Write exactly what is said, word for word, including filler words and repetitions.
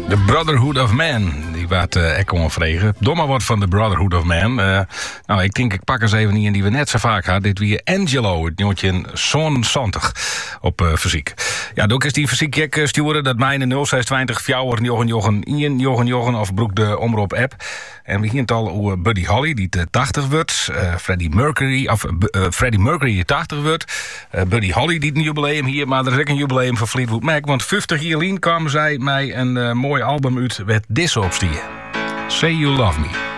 The Brotherhood of Man. Die wat uh, ik kon vregen. Domme wat van The Brotherhood of Man. Uh, nou, ik denk ik pak eens even niet in die we net zo vaak hadden. Dit weer Angelo, het nieuwtje zo'n zantig op uh, fysiek. Ja, doe ik eens die fysiek jek sturen. Dat mijne nul zes twintig fjouwer jochen jochen ien jochen jochen of broek de omroep app. En we hier het al over Buddy Holly, die te tachtig wordt. Uh, Freddie Mercury, of uh, Freddie Mercury die tachtig wordt. Uh, Buddy Holly die een jubileum hier, maar er is ook een jubileum voor Fleetwood Mac. Want vijftig jaar geleden kwamen zij mij een uh, mooi album uit met dit opstier. Say You Love Me.